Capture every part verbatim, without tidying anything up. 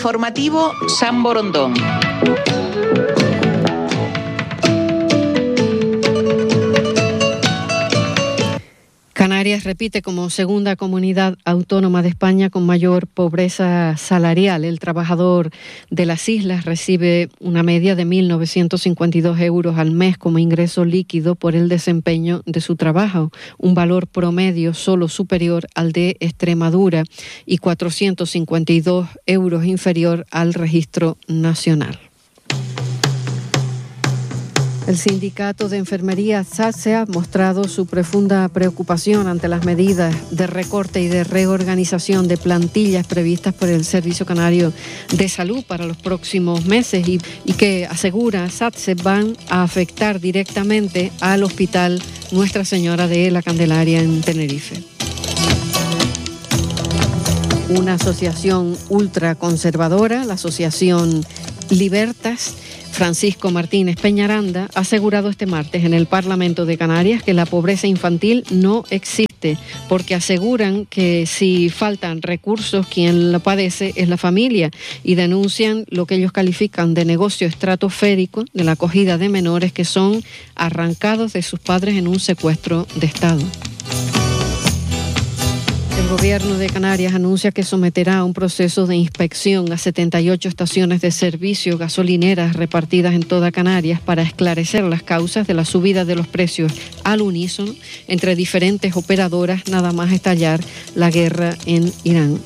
Informativo San Borondón. Canarias repite como segunda comunidad autónoma de España con mayor pobreza salarial. El trabajador de las islas recibe una media de mil novecientos cincuenta y dos euros al mes como ingreso líquido por el desempeño de su trabajo, un valor promedio solo superior al de Extremadura y cuatrocientos cincuenta y dos euros inferior al registro nacional. El sindicato de enfermería SATSE ha mostrado su profunda preocupación ante las medidas de recorte y de reorganización de plantillas previstas por el Servicio Canario de Salud para los próximos meses y, y que, asegura SATSE, van a afectar directamente al Hospital Nuestra Señora de la Candelaria en Tenerife. Una asociación ultraconservadora, la asociación Libertas, Francisco Martínez Peñaranda, ha asegurado este martes en el Parlamento de Canarias que la pobreza infantil no existe, porque aseguran que si faltan recursos, quien lo padece es la familia, y denuncian lo que ellos califican de negocio estratosférico de la acogida de menores que son arrancados de sus padres en un secuestro de Estado. El Gobierno de Canarias anuncia que someterá a un proceso de inspección a setenta y ocho estaciones de servicio gasolineras repartidas en toda Canarias para esclarecer las causas de la subida de los precios al unísono entre diferentes operadoras nada más estallar la guerra en Irán.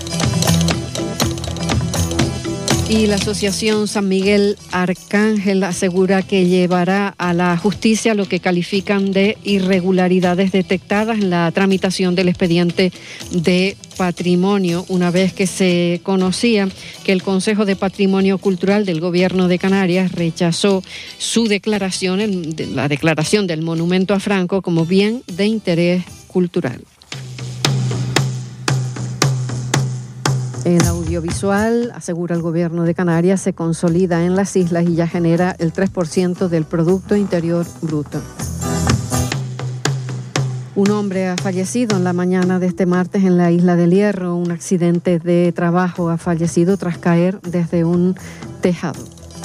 Y la Asociación San Miguel Arcángel asegura que llevará a la justicia lo que califican de irregularidades detectadas en la tramitación del expediente de patrimonio, una vez que se conocía que el Consejo de Patrimonio Cultural del Gobierno de Canarias rechazó su declaración, la declaración del monumento a Franco como bien de interés cultural. El audiovisual, asegura el Gobierno de Canarias, se consolida en las islas y ya genera el tres por ciento del Producto Interior Bruto. Un hombre ha fallecido en la mañana de este martes en la isla del Hierro. Un accidente de trabajo ha fallecido tras caer desde un tejado.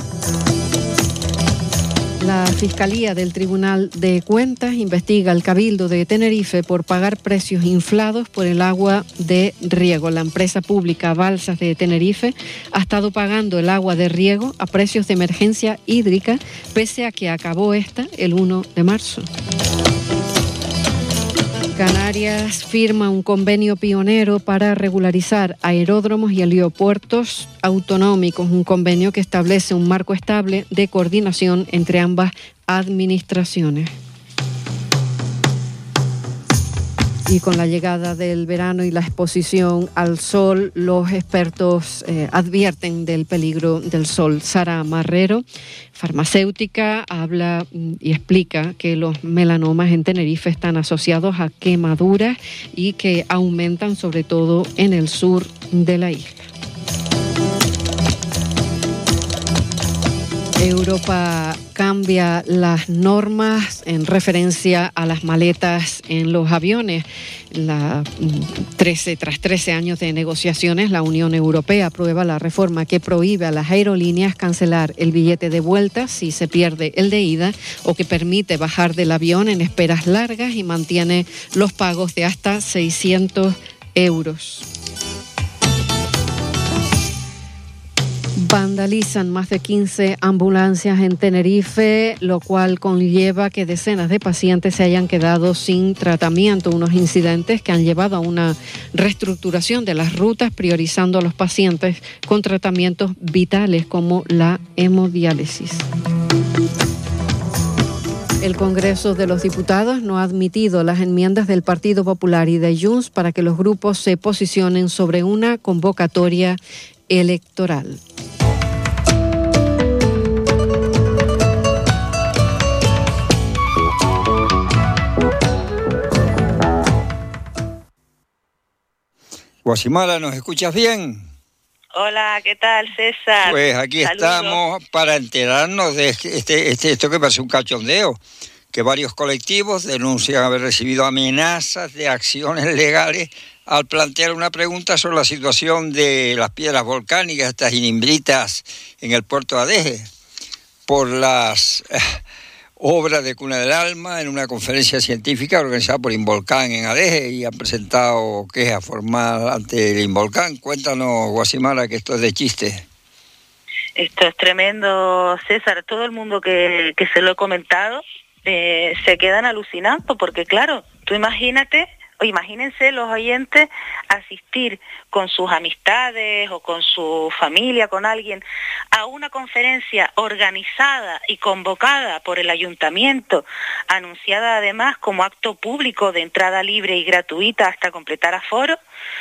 La Fiscalía del Tribunal de Cuentas investiga al Cabildo de Tenerife por pagar precios inflados por el agua de riego. La empresa pública Balsas de Tenerife ha estado pagando el agua de riego a precios de emergencia hídrica, pese a que acabó esta el primero de marzo. Canarias firma un convenio pionero para regularizar aeródromos y helipuertos autonómicos, un convenio que establece un marco estable de coordinación entre ambas administraciones. Y con la llegada del verano y la exposición al sol, los expertos eh, advierten del peligro del sol. Sara Marrero, farmacéutica, habla y explica que los melanomas en Tenerife están asociados a quemaduras y que aumentan sobre todo en el sur de la isla. Europa cambia las normas en referencia a las maletas en los aviones. La, trece, tras trece años de negociaciones, la Unión Europea aprueba la reforma que prohíbe a las aerolíneas cancelar el billete de vuelta si se pierde el de ida, o que permite bajar del avión en esperas largas y mantiene los pagos de hasta seiscientos euros. Vandalizan más de quince ambulancias en Tenerife, lo cual conlleva que decenas de pacientes se hayan quedado sin tratamiento. Unos incidentes que han llevado a una reestructuración de las rutas, priorizando a los pacientes con tratamientos vitales como la hemodiálisis. El Congreso de los Diputados no ha admitido las enmiendas del Partido Popular y de Junts para que los grupos se posicionen sobre una convocatoria electoral. Guasimala, ¿nos escuchas bien? Hola, ¿qué tal, César? Pues aquí Saludos. Estamos para enterarnos de este, este, esto que parece un cachondeo, que varios colectivos denuncian haber recibido amenazas de acciones legales al plantear una pregunta sobre la situación de las piedras volcánicas, estas inimbritas en el puerto de Adeje, por las eh, obras de Cuna del Alma en una conferencia científica organizada por Involcán en Adeje, y han presentado queja formal ante el Involcán. Cuéntanos, Guasimara, que esto es de chiste. Esto es tremendo, César. Todo el mundo que, que se lo he comentado eh, se quedan alucinando, porque claro, tú imagínate, o imagínense los oyentes asistir con sus amistades o con su familia, con alguien, a una conferencia organizada y convocada por el ayuntamiento, anunciada además como acto público de entrada libre y gratuita hasta completar aforo.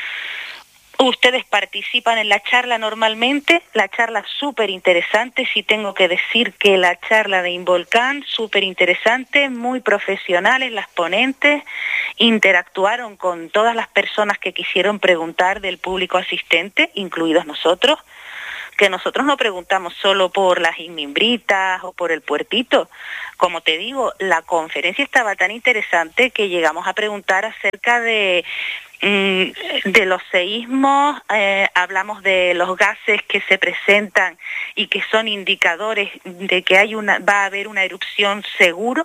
Ustedes participan en la charla normalmente, la charla es súper interesante, sí tengo que decir que la charla de Involcán, súper interesante, muy profesionales las ponentes, interactuaron con todas las personas que quisieron preguntar del público asistente, incluidos nosotros, que nosotros no preguntamos solo por las ignimbritas o por el puertito. Como te digo, la conferencia estaba tan interesante que llegamos a preguntar acerca de de los seísmos, eh, hablamos de los gases que se presentan y que son indicadores de que hay una, va a haber una erupción seguro,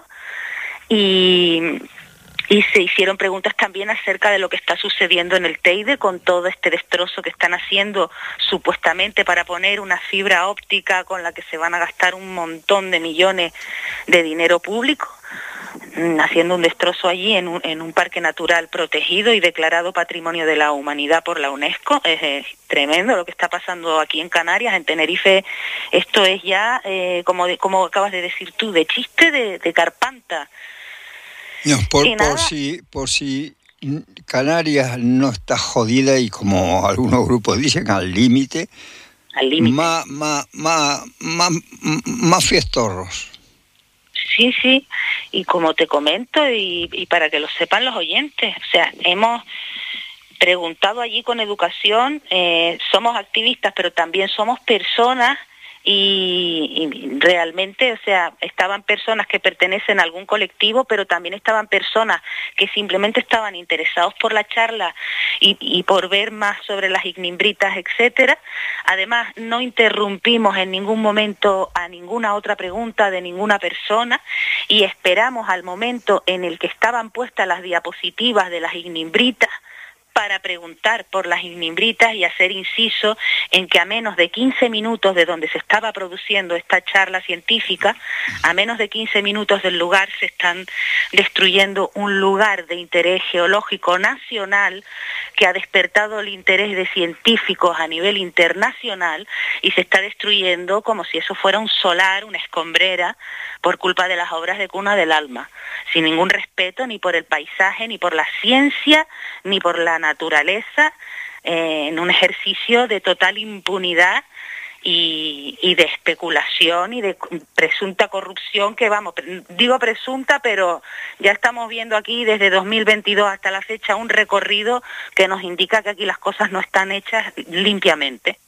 y, y se hicieron preguntas también acerca de lo que está sucediendo en el Teide con todo este destrozo que están haciendo supuestamente para poner una fibra óptica con la que se van a gastar un montón de millones de dinero público, haciendo un destrozo allí en un, en un parque natural protegido y declarado Patrimonio de la Humanidad por la UNESCO. Es, es tremendo lo que está pasando aquí en Canarias, en Tenerife. Esto es ya, eh, como, de, como acabas de decir tú, de chiste de, de Carpanta. No, por, por, si, por si Canarias no está jodida y, como algunos grupos dicen, al límite, al límite, más, más, más, más, más fiestorros. Sí, sí, y como te comento, y, y para que lo sepan los oyentes, o sea, hemos preguntado allí con educación, eh, somos activistas, pero también somos personas, y, y realmente, o sea, estaban personas que pertenecen a algún colectivo, pero también estaban personas que simplemente estaban interesados por la charla y, y por ver más sobre las ignimbritas, etcétera. Además, no interrumpimos en ningún momento a ninguna otra pregunta de ninguna persona, y esperamos al momento en el que estaban puestas las diapositivas de las ignimbritas para preguntar por las ignimbritas y hacer inciso en que a menos de quince minutos de donde se estaba produciendo esta charla científica, a menos de quince minutos del lugar, se están destruyendo un lugar de interés geológico nacional que ha despertado el interés de científicos a nivel internacional, y se está destruyendo como si eso fuera un solar, una escombrera, por culpa de las obras de Cuna del Alma, sin ningún respeto ni por el paisaje, ni por la ciencia, ni por la naturaleza, eh, en un ejercicio de total impunidad y, y de especulación y de presunta corrupción, que vamos, digo presunta, pero ya estamos viendo aquí desde dos mil veintidós hasta la fecha un recorrido que nos indica que aquí las cosas no están hechas limpiamente.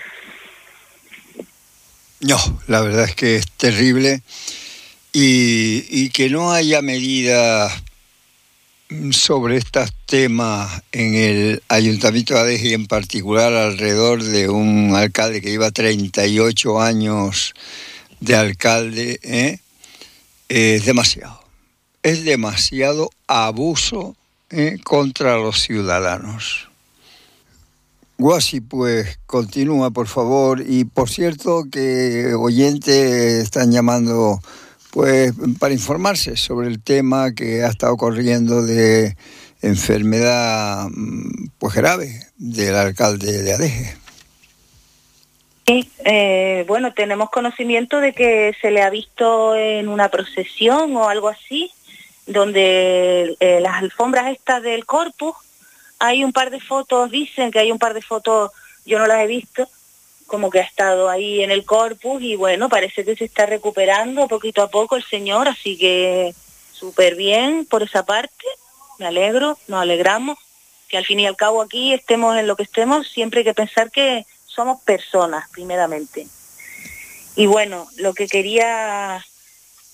No, la verdad es que es terrible, y, y que no haya medidas sobre estos temas en el Ayuntamiento de Adeje, y en particular alrededor de un alcalde que lleva treinta y ocho años de alcalde, ¿eh? Es demasiado. Es demasiado abuso, ¿eh? contra los ciudadanos. Guasi, pues continúa, por favor. Y por cierto, que oyentes están llamando pues para informarse sobre el tema que ha estado corriendo de enfermedad pues grave del alcalde de Adeje. Sí, eh, bueno, tenemos conocimiento de que se le ha visto en una procesión o algo así, donde eh, las alfombras estas del Corpus, hay un par de fotos, dicen que hay un par de fotos, yo no las he visto, como que ha estado ahí en el Corpus, y bueno, parece que se está recuperando poquito a poco el señor, así que súper bien por esa parte, me alegro, nos alegramos, que al fin y al cabo aquí estemos en lo que estemos, siempre hay que pensar que somos personas, primeramente. Y bueno, lo que quería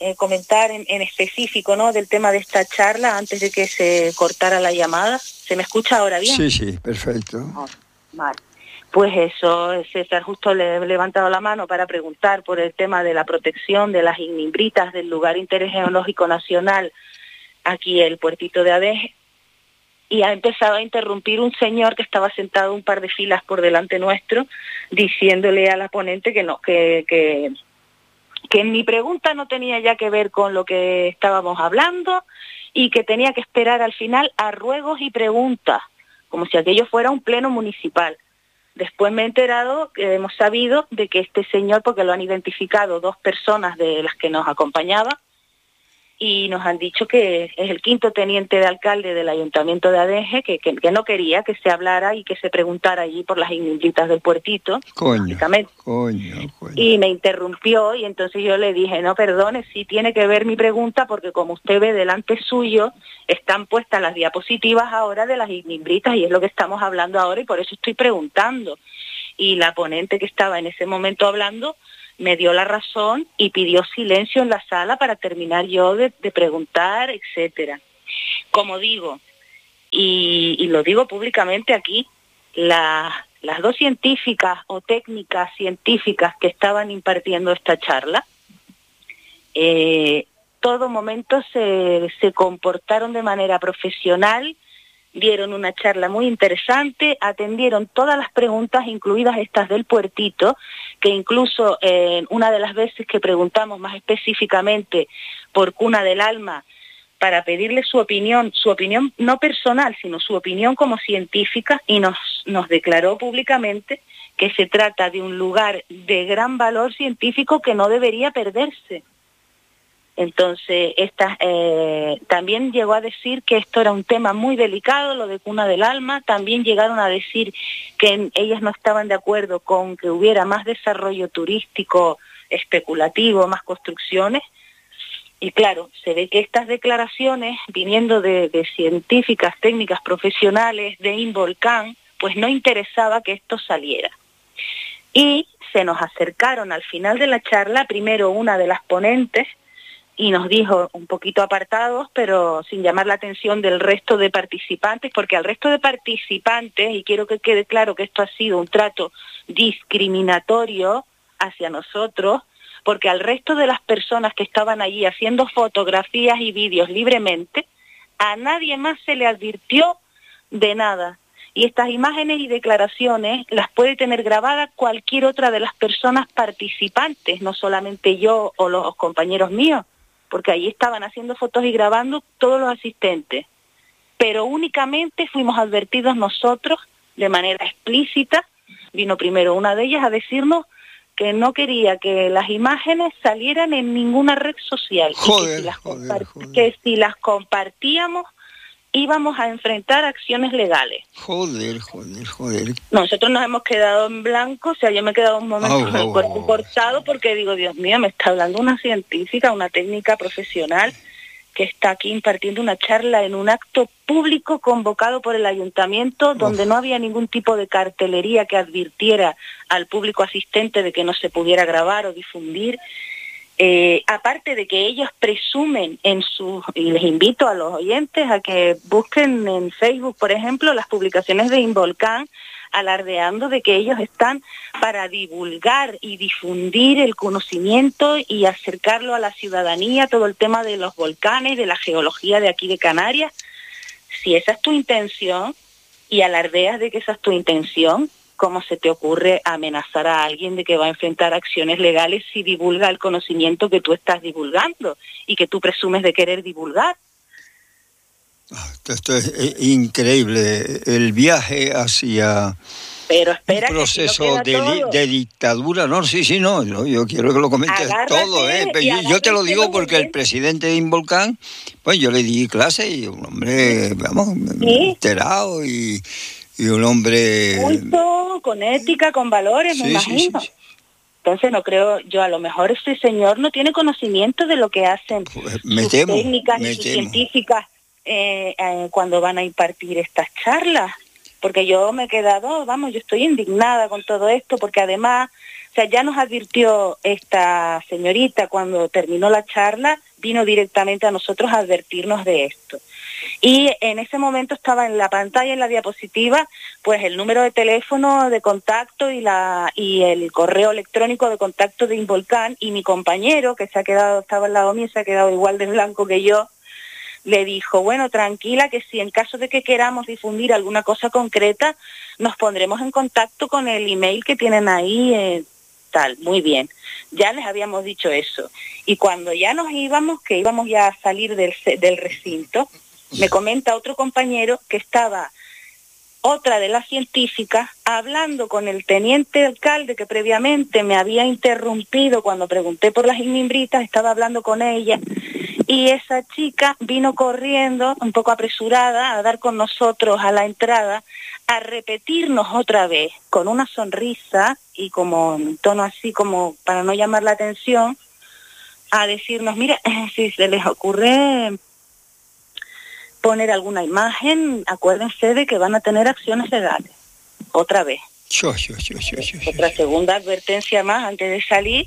eh, comentar en, en específico, ¿no?, del tema de esta charla antes de que se cortara la llamada. ¿Se me escucha ahora bien? Sí, sí, perfecto. Oh, vale. Pues eso, César, justo le he levantado la mano para preguntar por el tema de la protección de las ignimbritas del lugar de interés geológico nacional, aquí el puertito de Adeje, y ha empezado a interrumpir un señor que estaba sentado un par de filas por delante nuestro, diciéndole a la ponente que no, que, que, que mi pregunta no tenía ya que ver con lo que estábamos hablando y que tenía que esperar al final a ruegos y preguntas, como si aquello fuera un pleno municipal. Después me he enterado, que hemos sabido de que este señor, porque lo han identificado dos personas de las que nos acompañaban, y nos han dicho que es el quinto teniente de alcalde del Ayuntamiento de Adeje, que, que, que no quería que se hablara y que se preguntara allí por las ignimbritas del puertito. Coño, coño, coño. Y me interrumpió y entonces yo le dije, no, perdone, sí tiene que ver mi pregunta porque como usted ve delante suyo están puestas las diapositivas ahora de las ignimbritas y es lo que estamos hablando ahora y por eso estoy preguntando. Y la ponente que estaba en ese momento hablando me dio la razón y pidió silencio en la sala para terminar yo de, de preguntar, etcétera. Como digo, y, y lo digo públicamente aquí, la, las dos científicas o técnicas científicas que estaban impartiendo esta charla, eh, todo momento se, se comportaron de manera profesional, dieron una charla muy interesante, atendieron todas las preguntas, incluidas estas del puertito, que incluso eh, una de las veces que preguntamos más específicamente por Cuna del Alma, para pedirle su opinión, su opinión no personal, sino su opinión como científica, y nos, nos declaró públicamente que se trata de un lugar de gran valor científico que no debería perderse. Entonces, esta, eh, también llegó a decir que esto era un tema muy delicado, lo de Cuna del Alma. También llegaron a decir que ellas no estaban de acuerdo con que hubiera más desarrollo turístico especulativo, más construcciones. Y claro, se ve que estas declaraciones, viniendo de, de científicas, técnicas, profesionales de Involcán, pues no interesaba que esto saliera. Y se nos acercaron al final de la charla, primero una de las ponentes, y nos dijo, un poquito apartados, pero sin llamar la atención del resto de participantes, porque al resto de participantes, y quiero que quede claro que esto ha sido un trato discriminatorio hacia nosotros, porque al resto de las personas que estaban allí haciendo fotografías y vídeos libremente, a nadie más se le advirtió de nada. Y estas imágenes y declaraciones las puede tener grabadas cualquier otra de las personas participantes, no solamente yo o los compañeros míos, porque allí estaban haciendo fotos y grabando todos los asistentes. Pero únicamente fuimos advertidos nosotros de manera explícita. Vino primero una de ellas a decirnos que no quería que las imágenes salieran en ninguna red social. Joder, y que si las joder, compart- joder. que si las compartíamos íbamos a enfrentar acciones legales. Joder, joder, joder. Nosotros nos hemos quedado en blanco, o sea, yo me he quedado un momento Oh, con el oh, cuerpo oh. cortado porque digo, Dios mío, me está hablando una científica, una técnica profesional que está aquí impartiendo una charla en un acto público convocado por el ayuntamiento donde Uf. no había ningún tipo de cartelería que advirtiera al público asistente de que no se pudiera grabar o difundir. Eh, aparte de que ellos presumen en sus, y les invito a los oyentes a que busquen en Facebook, por ejemplo, las publicaciones de Involcán, alardeando de que ellos están para divulgar y difundir el conocimiento y acercarlo a la ciudadanía, todo el tema de los volcanes, de la geología de aquí de Canarias. Si esa es tu intención y alardeas de que esa es tu intención, ¿cómo se te ocurre amenazar a alguien de que va a enfrentar acciones legales si divulga el conocimiento que tú estás divulgando y que tú presumes de querer divulgar? Esto, esto es eh, increíble. El viaje hacia Pero espera, un proceso que si no de, queda di- todo. de dictadura. No, sí, sí, no. Yo, yo quiero que lo comentes Agárrate todo. ¿eh? Pero y yo, yo te lo agárrense digo los porque el oyentes. presidente de Involcán, pues yo le di clase y un hombre, vamos, Sí. enterado y, y un hombre... Culto, con ética, con valores, me Sí, sí, imagino. sí, sí. Entonces no creo, yo a lo mejor este señor no tiene conocimiento de lo que hacen Pues me sus temo, técnicas me y sus temo. científicas eh, eh, cuando van a impartir estas charlas. Porque yo me he quedado, vamos, yo estoy indignada con todo esto, porque además O sea, ya nos advirtió esta señorita cuando terminó la charla, vino directamente a nosotros a advertirnos de esto. Y en ese momento estaba en la pantalla, en la diapositiva, pues el número de teléfono de contacto y la y el correo electrónico de contacto de Involcan, y mi compañero, que se ha quedado, estaba al lado mío, se ha quedado igual de blanco que yo, le dijo, bueno, tranquila, que si en caso de que queramos difundir alguna cosa concreta, nos pondremos en contacto con el email que tienen ahí, eh, tal, muy bien. Ya les habíamos dicho eso. Y cuando ya nos íbamos, que íbamos ya a salir del, del recinto, me comenta otro compañero que estaba otra de las científicas hablando con el teniente alcalde que previamente me había interrumpido cuando pregunté por las inmimbritas, estaba hablando con ella, y esa chica vino corriendo, un poco apresurada, a dar con nosotros a la entrada, a repetirnos otra vez, con una sonrisa y como en tono así como para no llamar la atención, a decirnos, mira, si se les ocurre poner alguna imagen, acuérdense de que van a tener acciones legales. Otra vez. Yo, yo, yo, yo, yo, yo, Otra yo. segunda advertencia más antes de salir.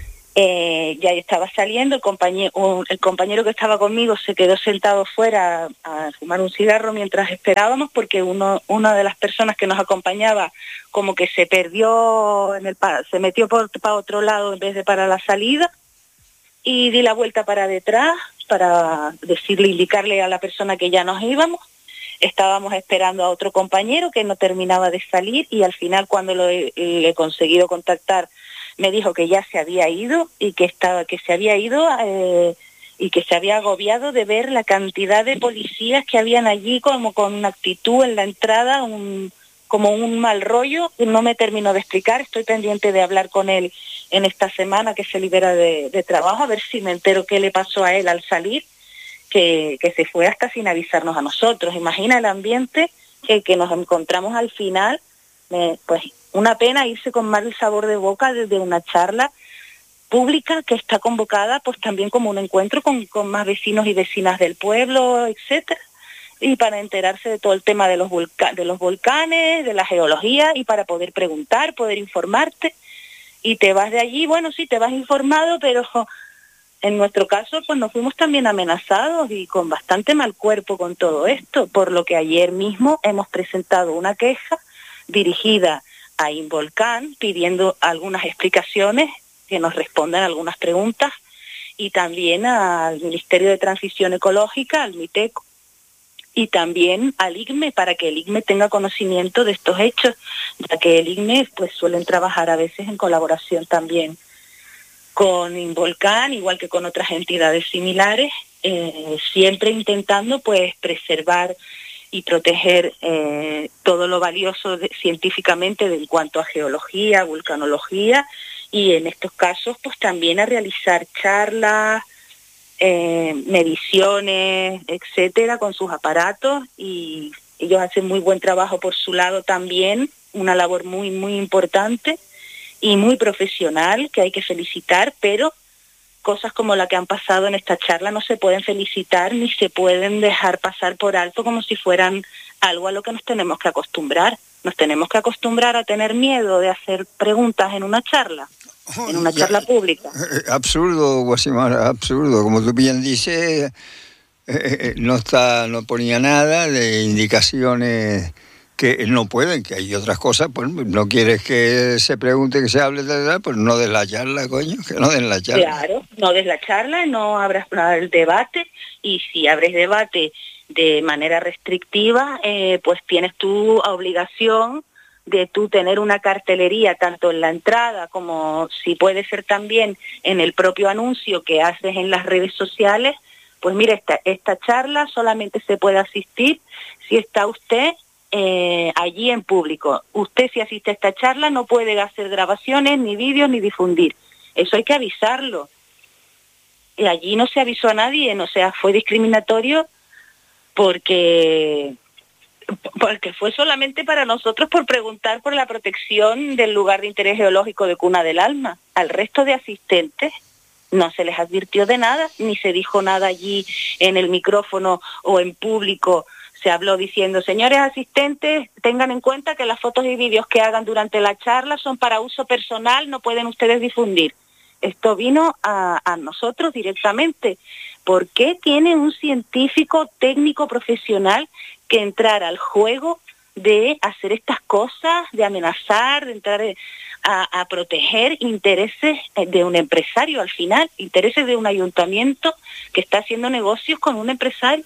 Eh, ya estaba saliendo, el compañero, el compañero que estaba conmigo se quedó sentado fuera a, a fumar un cigarro mientras esperábamos, porque uno, una de las personas que nos acompañaba como que se perdió, en el se metió por, para otro lado en vez de para la salida, y di la vuelta para detrás para decirle, indicarle a la persona que ya nos íbamos. Estábamos esperando a otro compañero que no terminaba de salir, y al final, cuando lo he, le he conseguido contactar, me dijo que ya se había ido y que estaba que se había ido eh, y que se había agobiado de ver la cantidad de policías que habían allí, como con una actitud en la entrada, un, como un mal rollo. No me terminó de explicar, estoy pendiente de hablar con él en esta semana que se libera de, de trabajo, a ver si me entero qué le pasó a él al salir, que, que se fue hasta sin avisarnos a nosotros. Imagina el ambiente que, que nos encontramos al final. Me, pues una pena irse con mal sabor de boca desde una charla pública que está convocada pues también como un encuentro con, con más vecinos y vecinas del pueblo, etcétera, y para enterarse de todo el tema de los, volca- de los volcanes, de la geología, y para poder preguntar, poder informarte, y te vas de allí, bueno, sí, te vas informado, pero en nuestro caso pues nos fuimos también amenazados y con bastante mal cuerpo con todo esto, por lo que ayer mismo hemos presentado una queja dirigida a Involcan pidiendo algunas explicaciones, que nos respondan algunas preguntas, y también al Ministerio de Transición Ecológica, al MITECO, y también al I C M E, para que el I C M E tenga conocimiento de estos hechos, ya que el I C M E pues suelen trabajar a veces en colaboración también con Involcan, igual que con otras entidades similares, eh, siempre intentando pues preservar y proteger eh, todo lo valioso de, científicamente de, en cuanto a geología, vulcanología, y en estos casos pues también a realizar charlas, eh, mediciones, etcétera, con sus aparatos, y ellos hacen muy buen trabajo por su lado también, una labor muy muy importante y muy profesional que hay que felicitar, pero cosas como la que han pasado en esta charla no se pueden felicitar ni se pueden dejar pasar por alto como si fueran algo a lo que nos tenemos que acostumbrar. Nos tenemos que acostumbrar a tener miedo de hacer preguntas en una charla, en una charla pública. Absurdo, Guasimara, absurdo. Como tú bien dices, eh, eh, no está, no ponía nada de indicaciones que no pueden, que hay otras cosas, pues no quieres que se pregunte, que se hable, de verdad, pues no des la charla, coño, que no den la charla. Claro, no des la charla, no abras el debate, y si abres debate de manera restrictiva, eh, pues tienes tu obligación de tú tener una cartelería tanto en la entrada como si puede ser también en el propio anuncio que haces en las redes sociales. Pues mira, esta, esta charla solamente se puede asistir si está usted Eh, allí en público. Usted, si asiste a esta charla, no puede hacer grabaciones, ni vídeos, ni difundir. Eso hay que avisarlo. Y allí no se avisó a nadie, o sea, fue discriminatorio porque porque fue solamente para nosotros por preguntar por la protección del lugar de interés geológico de Cuna del Alma. Al resto de asistentes no se les advirtió de nada, ni se dijo nada allí en el micrófono o en público Se habló diciendo, señores asistentes, tengan en cuenta que las fotos y vídeos que hagan durante la charla son para uso personal, no pueden ustedes difundir. Esto vino a, a nosotros directamente. ¿Por qué tiene un científico técnico profesional que entrar al juego de hacer estas cosas, de amenazar, de entrar a, a proteger intereses de un empresario al final, intereses de un ayuntamiento que está haciendo negocios con un empresario?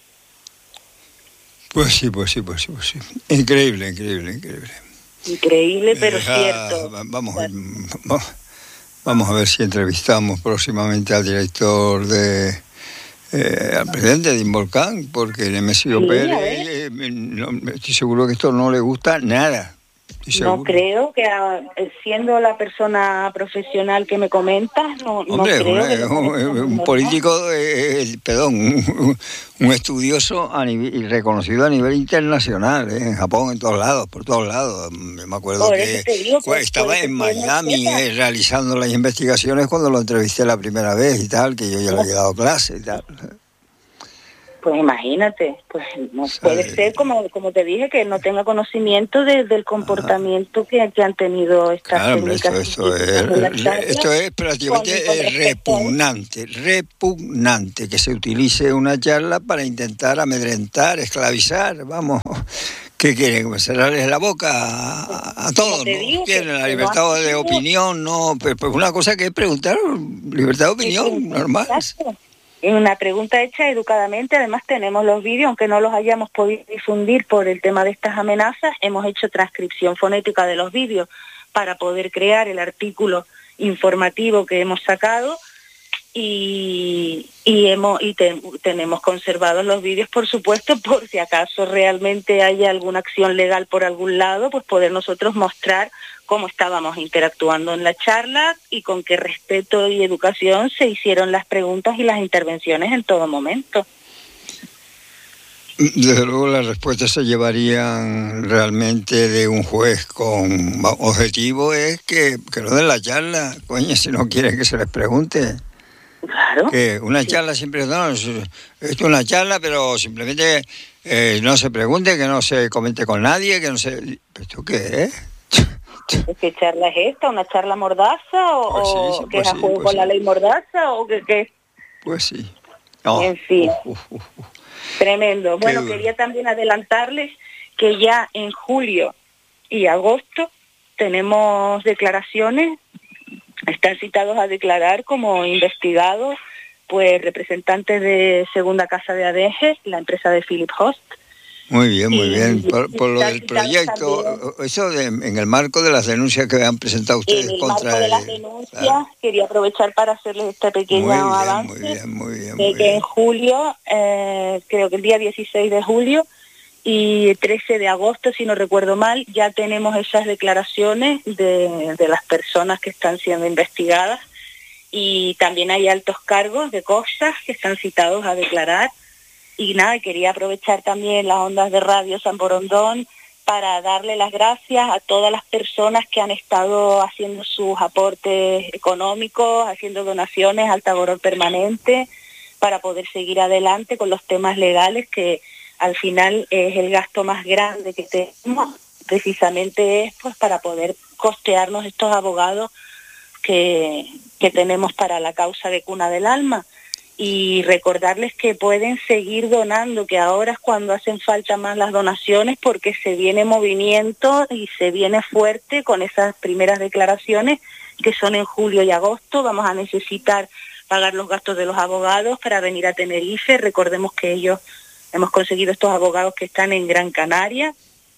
Pues sí, pues sí, pues sí, pues sí. Increíble, increíble, increíble. Increíble, pero Eh, cierto. ah, vamos, vamos, vamos a ver si entrevistamos próximamente al director de... Eh, al presidente de Involcán, porque el Nemesio Sí, Pérez, eh, no, estoy seguro que esto no le gusta nada. No creo que, a, siendo la persona profesional que me comentas, no, Hombre, no creo una, que... un, un político, eh, perdón, un, un estudioso a nivel, y reconocido a nivel internacional, eh, en Japón, en todos lados, por todos lados. Me acuerdo que digo, pues, estaba en Miami eh, realizando las investigaciones cuando lo entrevisté la primera vez y tal, que yo ya le había dado clase y tal. Pues imagínate, pues no puede ser, como como te dije, que no tenga conocimiento de, del comportamiento ah. que, que han tenido estas claro, hombre, esto, esto, es, esto es prácticamente con, con repugnante, repugnante que se utilice una charla para intentar amedrentar, esclavizar, vamos... ¿Qué quieren? ¿Cerrarles la boca a, a todos? ¿No? Tienen la libertad de opinión, no, pues, pues una cosa que es preguntar, libertad de opinión, normal. Exacto. Una pregunta hecha educadamente. Además tenemos los vídeos, aunque no los hayamos podido difundir por el tema de estas amenazas, hemos hecho transcripción fonética de los vídeos para poder crear el artículo informativo que hemos sacado y, y, hemos, y te, tenemos conservados los vídeos, por supuesto, por si acaso realmente haya alguna acción legal por algún lado, pues poder nosotros mostrar cómo estábamos interactuando en la charla y con qué respeto y educación se hicieron las preguntas y las intervenciones en todo momento. Desde luego las respuestas se llevarían realmente de un juez con objetivo es que, que no den la charla, coño, si no quieren que se les pregunte. Claro. Que una charla sí. siempre, no, esto es una charla, pero simplemente eh, no se pregunte, que no se comente con nadie, que no se... ¿Esto qué es? ¿Qué charla es esta? ¿Una charla mordaza? ¿O, pues sí, sí, o que pues es a juego sí, pues con sí. la ley mordaza? ¿O qué? qué? Pues sí. Oh, en fin. uh, uh, uh, uh. Tremendo. Bueno, duro. Quería también adelantarles que ya en julio y agosto tenemos declaraciones, están citados a declarar como investigados pues representantes de Segunda Casa de Adeje, la empresa de Philip Host. Muy bien, muy y, bien. Por, por lo del proyecto, también, eso de, en el marco de las denuncias que han presentado ustedes en el contra marco de el... las denuncias, claro. Quería aprovechar para hacerles este pequeño muy bien, avance. Muy bien, muy bien, de muy que bien. en julio, eh, creo que el día dieciséis de julio y trece de agosto, si no recuerdo mal, ya tenemos esas declaraciones de, de las personas que están siendo investigadas y también hay altos cargos de cosas que están citados a declarar. Y nada, quería aprovechar también las ondas de Radio San Borondón para darle las gracias a todas las personas que han estado haciendo sus aportes económicos, haciendo donaciones al Taborón Permanente, para poder seguir adelante con los temas legales, que al final es el gasto más grande que tenemos, precisamente es pues para poder costearnos estos abogados que, que tenemos para la causa de Cuna del Alma. Y recordarles que pueden seguir donando, que ahora es cuando hacen falta más las donaciones, porque se viene movimiento y se viene fuerte con esas primeras declaraciones que son en julio y agosto. Vamos a necesitar pagar los gastos de los abogados para venir a Tenerife. Recordemos que ellos hemos conseguido estos abogados que están en Gran Canaria.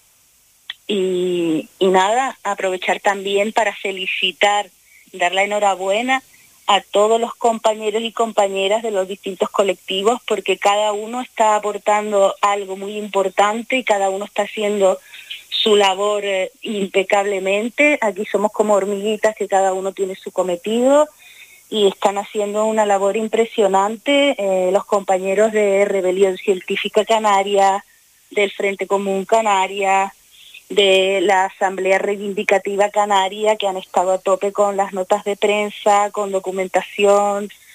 Y, y nada, aprovechar también para felicitar, dar la enhorabuena a todos los compañeros y compañeras de los distintos colectivos, porque cada uno está aportando algo muy importante y cada uno está haciendo su labor eh, impecablemente. Aquí somos como hormiguitas que cada uno tiene su cometido y están haciendo una labor impresionante. Eh, los compañeros de Rebelión Científica Canaria, del Frente Común Canaria, de la Asamblea Reivindicativa Canaria, que han estado a tope con las notas de prensa, con documentación,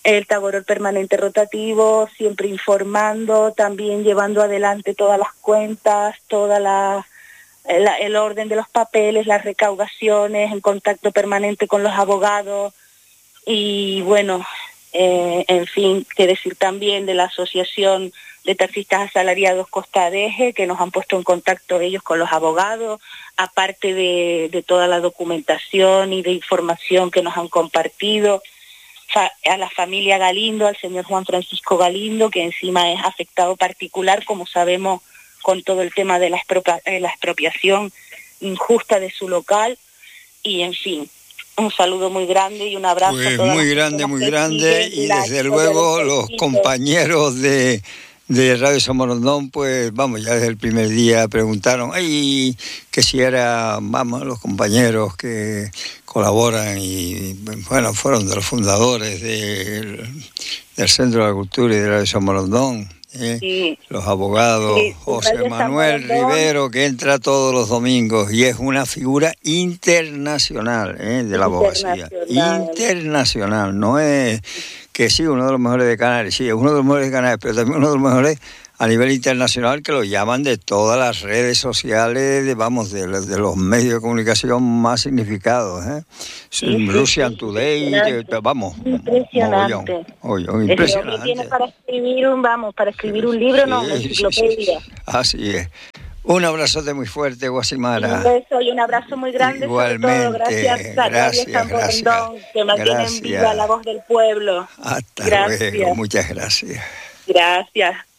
el Tagoror permanente rotativo, siempre informando, también llevando adelante todas las cuentas, toda la, el, el orden de los papeles, las recaudaciones, en contacto permanente con los abogados y bueno, eh, en fin, qué decir también de la Asociación de Taxistas Asalariados Costa Adeje, que nos han puesto en contacto ellos con los abogados, aparte de, de toda la documentación y de información que nos han compartido, fa, a la familia Galindo, al señor Juan Francisco Galindo, que encima es afectado particular, como sabemos, con todo el tema de la, expropia, eh, la expropiación injusta de su local, y en fin, un saludo muy grande y un abrazo. Pues a todas muy las grande, muy grande, y la desde luego del los Tejito. compañeros de, de Radio Somorrondón, pues vamos, ya desde el primer día preguntaron, ay, que si era, vamos, los compañeros que colaboran y, bueno, fueron de los fundadores del, del Centro de la Cultura y de Radio Somorrondón. ¿Eh? Sí. Los abogados, Sí, José Radio Manuel Somorrondón. Rivero, que entra todos los domingos y es una figura internacional, ¿eh? De la abogacía. Internacional. Internacional, no es que sí, uno de los mejores de Canarias, sí, es uno de los mejores de Canarias, pero también uno de los mejores a nivel internacional, que lo llaman de todas las redes sociales, de, vamos, de, de los medios de comunicación más significados, ¿eh? Sí, sí, Russian sí, Today, de, de, vamos, impresionante. mogollón, mogollón, Ese impresionante. hombre tiene para escribir un, vamos, para escribir un libro, Sí, no, una sí, sí, enciclopedia. sí. Así es. Un abrazote muy fuerte, Guasimara. Un beso y un abrazo muy grande, Igualmente, sobre todo gracias a gracias, Radio Somorrondón, gracias, que mantienen gracias. viva la voz del pueblo. Hasta Gracias. luego, muchas gracias. Gracias.